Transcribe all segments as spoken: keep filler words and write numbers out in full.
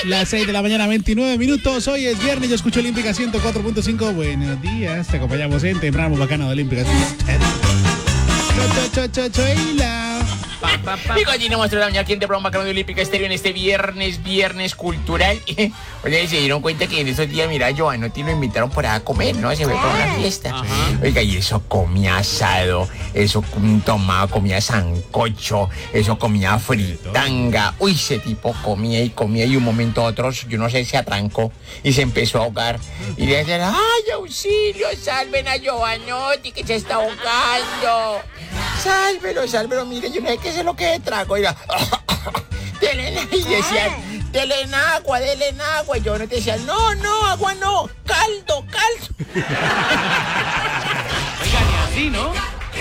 Las seis de la mañana, veintinueve minutos. Hoy es viernes, yo escucho Olímpica ciento cuatro punto cinco. Buenos días, te acompañamos en Temprano Bacano de Olímpica. Cho, cho, cho, cho, Y continuamos trabajando aquí en Temprano Bacano de Olímpica Estéreo en este viernes, viernes cultural. Oye, se dieron cuenta que en esos días, mira, Giovanotti lo invitaron por ahí a comer, ¿no? Se fue por una fiesta. Ajá. Oiga, y eso comía asado, eso tomaba, comía sancocho, eso comía fritanga. Uy, ese tipo comía y comía y un momento a otro, yo no sé, se atrancó y se empezó a ahogar. Y le decían, ¡ay, auxilio, salven a Giovanotti que se está ahogando! Sálvelo, sálvelo, mire, yo no sé qué es lo que trago. Oiga, y decían, denle agua, denle agua. Y yo no te decía, no, no, agua no, caldo, caldo. Oiga, ni así, ¿no?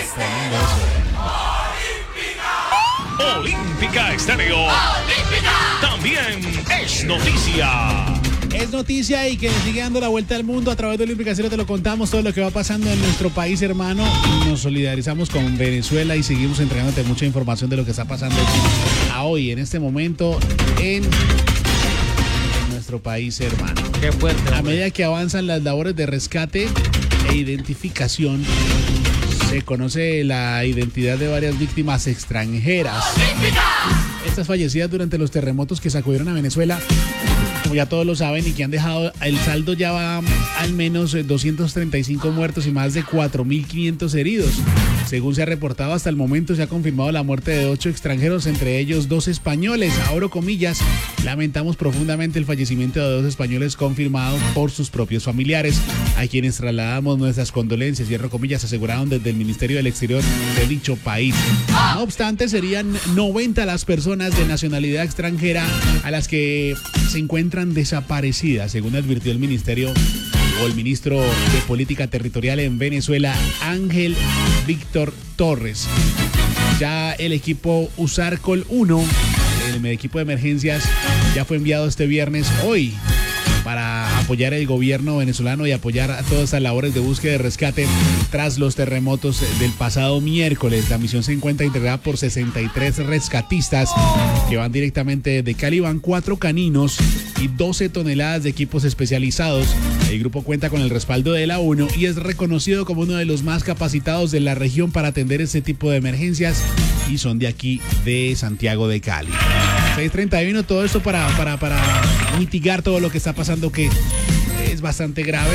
Olímpica Estéreo. Olímpica. También es noticia. Es noticia y que nos sigue dando la vuelta al mundo a través de Olímpica Cero. Te lo contamos todo lo que va pasando en nuestro país hermano. Nos solidarizamos con Venezuela y seguimos entregándote mucha información de lo que está pasando a hoy, en este momento, en nuestro país hermano. Qué fuerte. A medida que avanzan las labores de rescate e identificación, se conoce la identidad de varias víctimas extranjeras. Estas fallecidas durante los terremotos que sacudieron a Venezuela, como ya todos lo saben, y que han dejado, el saldo ya va al menos doscientos treinta y cinco muertos y más de cuatro mil quinientos heridos. Según se ha reportado hasta el momento, se ha confirmado la muerte de ocho extranjeros, entre ellos dos españoles. Abro comillas, lamentamos profundamente el fallecimiento de dos españoles confirmados por sus propios familiares, a quienes trasladamos nuestras condolencias, cierro comillas, aseguraron desde el Ministerio del Exterior de dicho país. No obstante, serían noventa las personas de nacionalidad extranjera a las que se encuentran desaparecidas, según advirtió el Ministerio o el ministro de Política Territorial en Venezuela, Ángel Víctor Torres. Ya el equipo USARCOL uno, el equipo de emergencias, ya fue enviado este viernes, hoy, para apoyar el gobierno venezolano y apoyar a todas estas labores de búsqueda y rescate tras los terremotos del pasado miércoles. La misión se encuentra integrada por sesenta y tres rescatistas que van directamente de Cali, van cuatro caninos y doce toneladas de equipos especializados. El grupo cuenta con el respaldo de la ONU y es reconocido como uno de los más capacitados de la región para atender este tipo de emergencias, y son de aquí, de Santiago de Cali. seis treinta y uno, todo esto para, para, para mitigar todo lo que está pasando, que es bastante grave.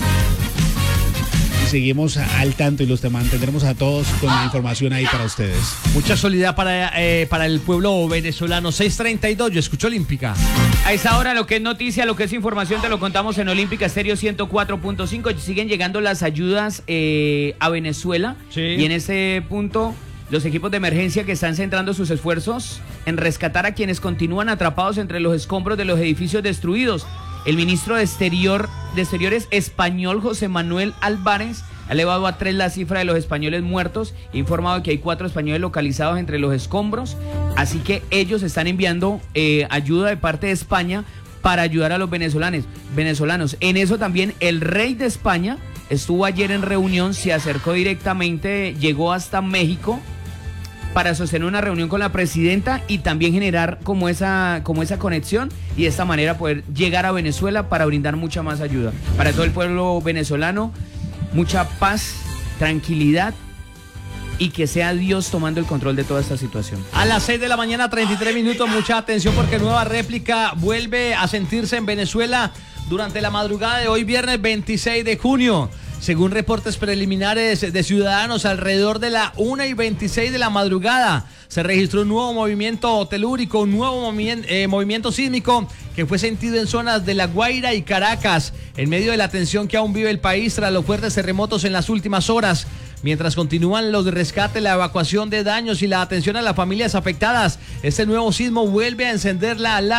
Y seguimos al tanto y los mantendremos a todos con la información ahí para ustedes. Mucha solidaridad para, eh, para el pueblo venezolano. seis treinta y dos, yo escucho Olímpica. A esa hora, lo que es noticia, lo que es información, te lo contamos en Olímpica Estéreo ciento cuatro punto cinco. Siguen llegando las ayudas eh, a Venezuela. Sí. Y en ese punto, los equipos de emergencia que están centrando sus esfuerzos en rescatar a quienes continúan atrapados entre los escombros de los edificios destruidos. El ministro de, Exterior, de Exteriores español, José Manuel Álvarez, ha elevado a tres la cifra de los españoles muertos e ha informado que hay cuatro españoles localizados entre los escombros. Así que ellos están enviando eh, ayuda de parte de España para ayudar a los venezolanos. venezolanos. En eso también el rey de España estuvo ayer en reunión, se acercó directamente, llegó hasta México para sostener una reunión con la presidenta y también generar como esa, como esa conexión y de esta manera poder llegar a Venezuela para brindar mucha más ayuda. Para todo el pueblo venezolano, mucha paz, tranquilidad y que sea Dios tomando el control de toda esta situación. A las seis de la mañana, treinta y tres minutos, mucha atención porque nueva réplica vuelve a sentirse en Venezuela durante la madrugada de hoy, viernes veintiséis de junio. Según reportes preliminares de ciudadanos, alrededor de la una y veintiséis de la madrugada se registró un nuevo movimiento telúrico, un nuevo movimiento, eh, movimiento sísmico que fue sentido en zonas de La Guaira y Caracas, en medio de la tensión que aún vive el país tras los fuertes terremotos en las últimas horas. Mientras continúan los de rescate, la evacuación de daños y la atención a las familias afectadas, este nuevo sismo vuelve a encender la alarma